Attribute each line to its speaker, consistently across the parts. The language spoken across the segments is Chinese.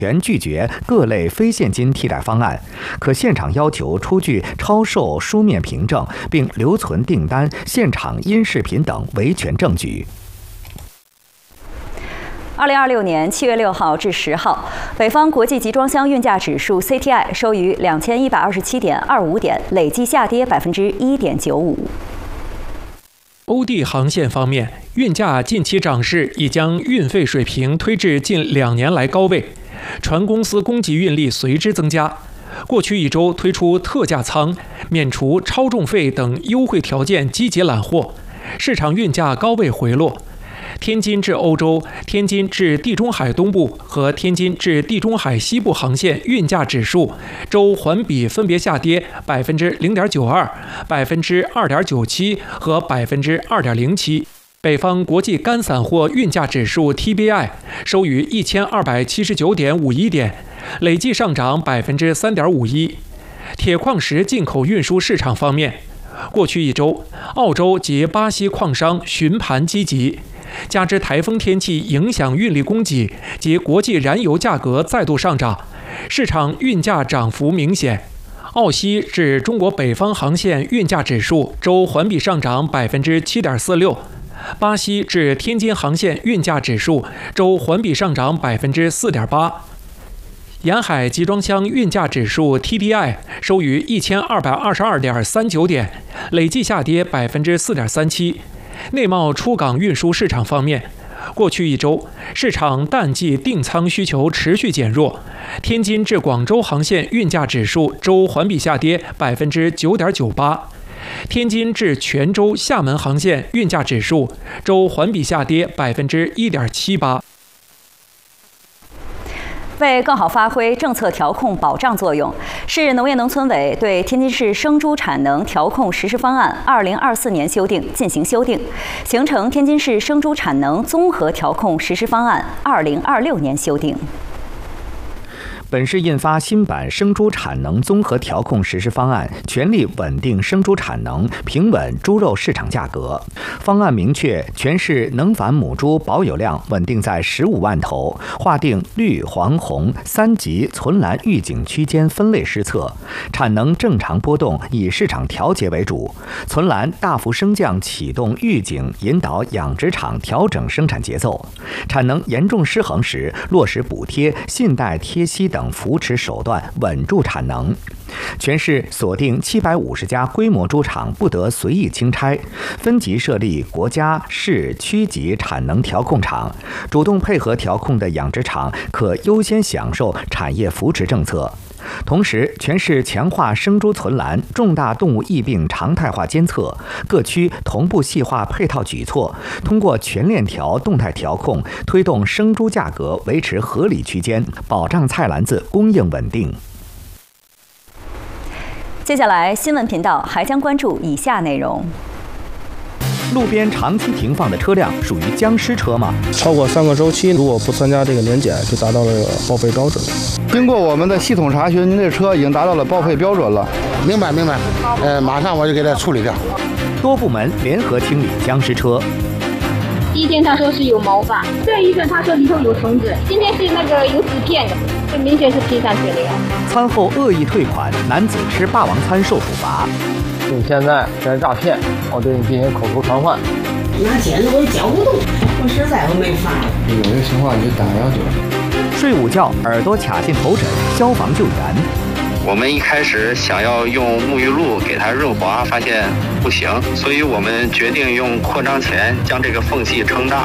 Speaker 1: 全拒绝各类非现金替代方案，可现场要求出具超售书面凭证，并留存订单、现场音视频等维权证据。
Speaker 2: 2026年7月6号至10号，北方国际集装箱运价指数 CTI 收于2127.25点，累计下跌1.95%。
Speaker 3: 欧地航线方面，运价近期涨势已将运费水平推至近2年来高位，船公司供给运力随之增加。过去1周推出特价舱、免除超重费等优惠条件，积极揽货，市场运价高位回落。天津至欧洲、天津至地中海东部和天津至地中海西部航线运价指数周环比分别下跌0.92%、2.97%和2.07%。北方国际干散货运价指数 TBI 收于1279.51点，累计上涨3.51%。铁矿石进口运输市场方面，过去1周，澳洲及巴西矿商寻盘积极，加之台风天气影响运力供给及国际燃油价格再度上涨，市场运价涨幅明显。澳西至中国北方航线运价指数周环比上涨7.46%，巴西至天津航线运价指数周环比上涨4.8%。沿海集装箱运价指数 TDI 收于1222.39点，累计下跌4.37%。内贸出港运输市场方面，过去1周，市场淡季订仓需求持续减弱，天津至广州航线运价指数周环比下跌9.98%，天津至泉州、厦门航线运价指数周环比下跌1.78%。
Speaker 2: 为更好发挥政策调控保障作用，市农业农村委对天津市生猪产能调控实施方案2024年修订进行修订，形成天津市生猪产能综合调控实施方案2026年修订。
Speaker 1: 本市印发新版生猪产能综合调控实施方案，全力稳定生猪产能，平稳猪肉市场价格。方案明确，全市能繁母猪保有量稳定在15万头，划定绿、黄、红3级存栏预警区间分类施测，产能正常波动，以市场调节为主。存栏大幅升降启动预警，引导养殖场调整生产节奏。产能严重失衡时，落实补贴、信贷贴息等扶持手段稳住产能。全市锁定750家规模猪场不得随意清拆，分级设立国家、市、区级产能调控场，主动配合调控的养殖场可优先享受产业扶持政策。同时，全市强化生猪存栏重大动物疫病常态化监测，各区同步细化配套举措，通过全链条动态调控，推动生猪价格维持合理区间，保障菜篮子供应稳定。
Speaker 2: 接下来，新闻频道还将关注以下内容：
Speaker 1: 路边长期停放的车辆属于僵尸车吗？
Speaker 4: 超过3个周期，如果不参加这个年检，就达到了报废标准。
Speaker 5: 经过我们的系统查询，您这车已经达到了报废标准了。
Speaker 6: 明白。马上我就给它处理掉。
Speaker 1: 多部门联合清理僵尸车。
Speaker 7: 第一天他说是有毛发，这一份他说里头有虫子，今天是那个有纸片的，这明显是拼上去的呀。
Speaker 1: 餐后恶意退款，男子吃霸王餐受处罚。
Speaker 8: 你现在这是诈骗，我对你进行口头传唤。
Speaker 9: 拿钱我也交不动，我实在我没法。
Speaker 6: 有这情况你就打119。
Speaker 1: 睡午觉，耳朵卡进头枕，消防救援。
Speaker 10: 我们一开始想要用沐浴露给它润滑，发现不行，所以我们决定用扩张钳将这个缝隙撑大。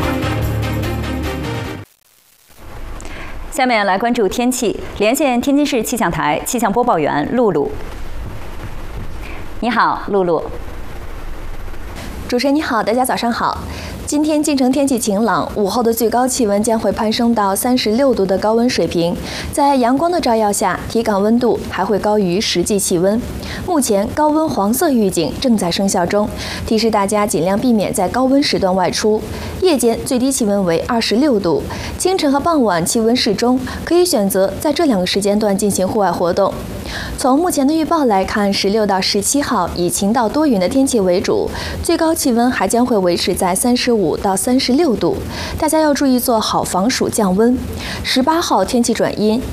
Speaker 2: 下面来关注天气，连线天津市气象台气象播报员露露。你好，露露。
Speaker 11: 主持人你好，大家早上好。今天晋城天气晴朗，午后的最高气温将会攀升到36度的高温水平，在阳光的照耀下，体感温度还会高于实际气温。目前高温黄色预警正在生效中，提示大家尽量避免在高温时段外出。夜间最低气温为26度，清晨和傍晚气温适中，可以选择在这2个时间段进行户外活动。从目前的预报来看，16到17号以晴到多云的天气为主，最高气温还将会维持在35到36度，大家要注意做好防暑降温。18号天气转阴，